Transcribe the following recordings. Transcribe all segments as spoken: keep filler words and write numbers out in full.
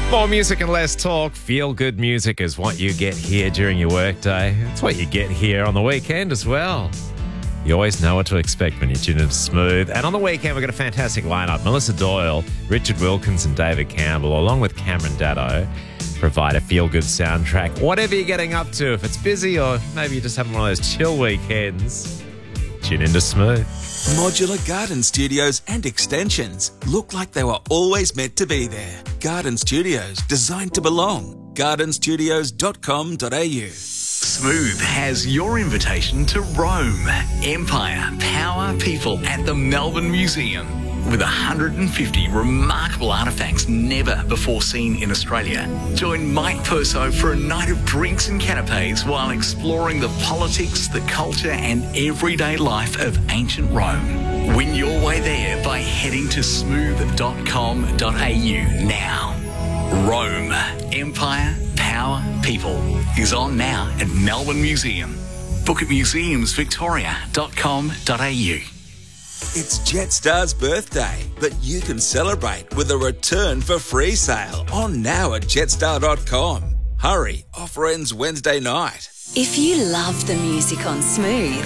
More music and less talk. Feel good music is what you get here during your workday. It's what you get here on the weekend as well. You always know what to expect when you tune into Smooth. And on the weekend, we've got a fantastic lineup. Melissa Doyle, Richard Wilkins and David Campbell, along with Cameron Daddo, provide a feel-good soundtrack. Whatever you're getting up to, if it's busy or maybe you're just having one of those chill weekends, tune into Smooth. Modular garden studios and extensions look like they were always meant to be there. Garden studios designed to belong. garden studios dot com dot a u. Smooth has your invitation to Rome, Empire, Power, People at the Melbourne Museum. With one hundred fifty remarkable artefacts never before seen in Australia. Join Mike Perso for a night of drinks and canapes while exploring the politics, the culture and everyday life of ancient Rome. Win your way there by heading to smooth dot com dot a u now. Rome, Empire, Power, People is on now at Melbourne Museum. Book at museums victoria dot com dot a u. It's Jetstar's birthday, but you can celebrate with a return for free sale on now at jetstar dot com. Hurry, offer ends Wednesday night. If you love the music on Smooth,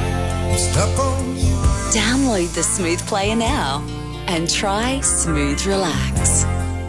download the Smooth player now and try Smooth Relax.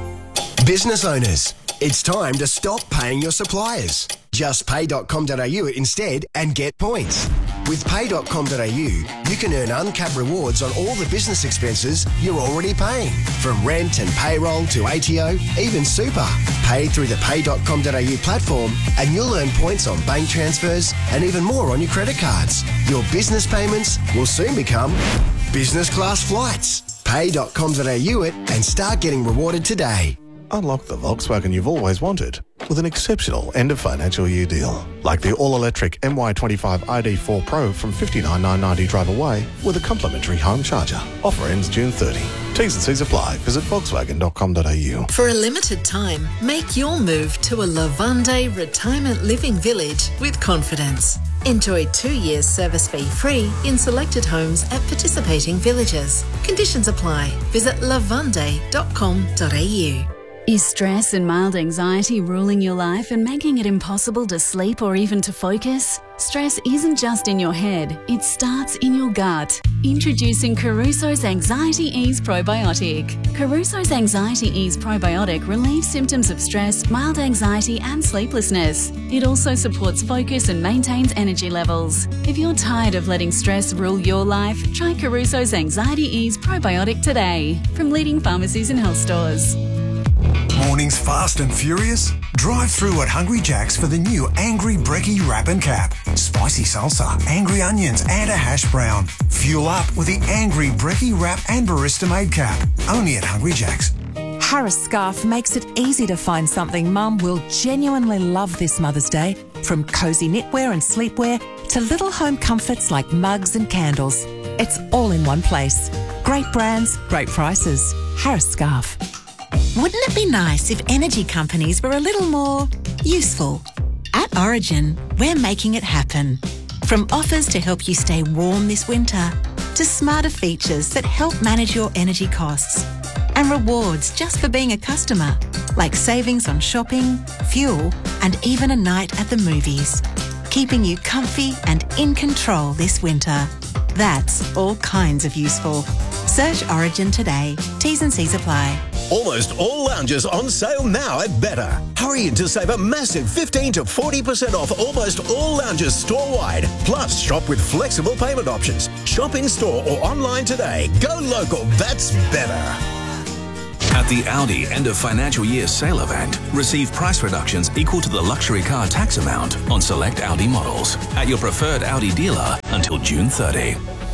Business owners, it's time to stop paying your suppliers. Just pay dot com dot a u instead and get points. With pay dot com dot a u, you can earn uncapped rewards on all the business expenses you're already paying. From rent and payroll to A T O, even super. Pay through the pay dot com dot a u platform and you'll earn points on bank transfers and even more on your credit cards. Your business payments will soon become business class flights. pay dot com dot a u it and start getting rewarded today. Unlock the Volkswagen you've always wanted with an exceptional end-of-financial year deal. Like the all-electric M Y twenty-five I D four Pro from fifty-nine thousand nine hundred ninety drive away with a complimentary home charger. Offer ends June thirtieth. T's and C's apply. Visit volkswagen dot com dot a u. For a limited time, make your move to a Lavande Retirement Living Village with confidence. Enjoy two years service fee free in selected homes at participating villages. Conditions apply. Visit lavande dot com dot a u. Is stress and mild anxiety ruling your life and making it impossible to sleep or even to focus? Stress isn't just in your head, it starts in your gut. Introducing Caruso's Anxiety Ease Probiotic. Caruso's Anxiety Ease Probiotic relieves symptoms of stress, mild anxiety and sleeplessness. It also supports focus and maintains energy levels. If you're tired of letting stress rule your life, try Caruso's Anxiety Ease Probiotic today from leading pharmacies and health stores. Mornings fast and furious? Drive through at Hungry Jack's for the new Angry Brekkie Wrap and Cap. Spicy salsa, angry onions and a hash brown. Fuel up with the Angry Brekkie Wrap and Barista Made Cap. Only at Hungry Jack's. Harris Scarf makes it easy to find something Mum will genuinely love this Mother's Day. From cosy knitwear and sleepwear to little home comforts like mugs and candles. It's all in one place. Great brands, great prices. Harris Scarf. Wouldn't it be nice if energy companies were a little more useful? At Origin, we're making it happen. From offers to help you stay warm this winter, to smarter features that help manage your energy costs, and rewards just for being a customer, like savings on shopping, fuel, and even a night at the movies. Keeping you comfy and in control this winter. That's all kinds of useful. Search Origin today. T's and C's apply. Almost all lounges on sale now at Better. Hurry in to save a massive fifteen to forty percent off almost all lounges store-wide. Plus, shop with flexible payment options. Shop in-store or online today. Go local, that's better. At the Audi end of financial year sale event, receive price reductions equal to the luxury car tax amount on select Audi models at your preferred Audi dealer until June thirtieth.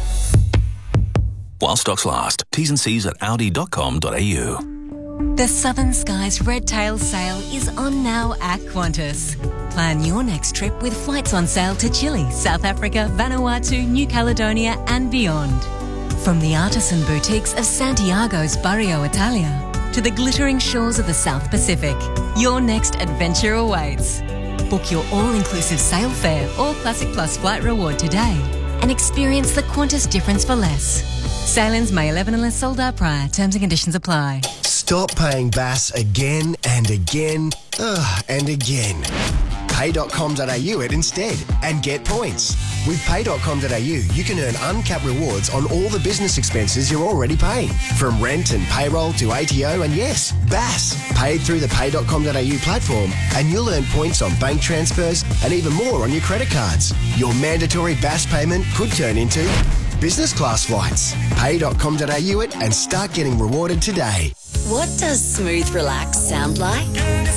While stocks last, T's and C's at audi dot com dot a u. The Southern Skies Red Tail sale is on now at Qantas. Plan your next trip with flights on sale to Chile, South Africa, Vanuatu, New Caledonia and beyond. From the artisan boutiques of Santiago's Barrio Italia to the glittering shores of the South Pacific, your next adventure awaits. Book your all-inclusive sail fare or Classic Plus flight reward today and experience the Qantas difference for less. Sale ends May eleventh unless sold out prior. Terms and conditions apply. Stop paying B A S again and again ugh, and again. pay dot com dot a u it instead and get points. With pay dot com dot a u, you can earn uncapped rewards on all the business expenses you're already paying, from rent and payroll to A T O and yes, B A S, paid through the pay dot com dot a u platform, and you'll earn points on bank transfers and even more on your credit cards. Your mandatory B A S payment could turn into business class flights. pay dot com dot a u it and start getting rewarded today. What does Smooth Relax sound like?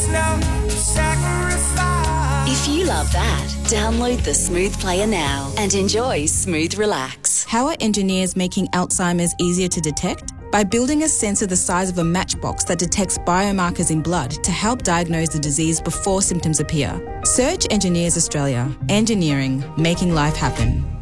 If you love that, download the Smooth Player now and enjoy Smooth Relax. How are engineers making Alzheimer's easier to detect? By building a sensor the size of a matchbox that detects biomarkers in blood to help diagnose the disease before symptoms appear. Search Engineers Australia. Engineering, making life happen.